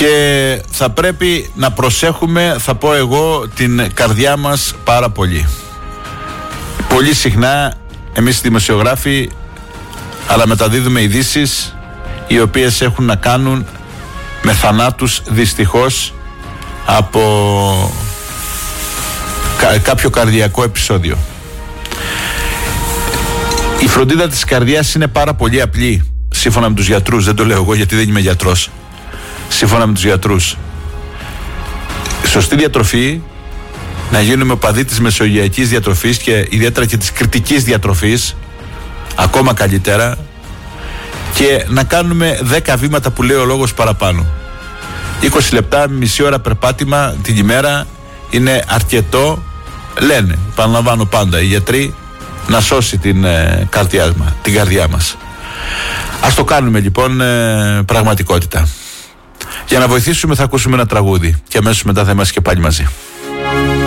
Και θα πρέπει να προσέχουμε, θα πω εγώ, την καρδιά μας πάρα πολύ. Πολύ συχνά εμείς οι δημοσιογράφοι αλλά μεταδίδουμε ειδήσεις οι οποίες έχουν να κάνουν με θανάτους, δυστυχώς, από κάποιο καρδιακό επεισόδιο. Η φροντίδα της καρδιάς είναι πάρα πολύ απλή, σύμφωνα με τους γιατρούς. Δεν το λέω εγώ γιατί δεν είμαι γιατρός. Σύμφωνα με τους γιατρούς, σωστή διατροφή, να γίνουμε οπαδοί της μεσογειακής διατροφής και ιδιαίτερα και της κριτικής διατροφής, ακόμα καλύτερα, και να κάνουμε 10 βήματα που λέει ο λόγος παραπάνω. 20 λεπτά, μισή ώρα περπάτημα την ημέρα είναι αρκετό, λένε, επαναλαμβάνω πάντα οι γιατροί, να σώσει την καρδιά μας. Ας το κάνουμε λοιπόν πραγματικότητα. Για να βοηθήσουμε θα ακούσουμε ένα τραγούδι και αμέσως μετά θα είμαστε και πάλι μαζί.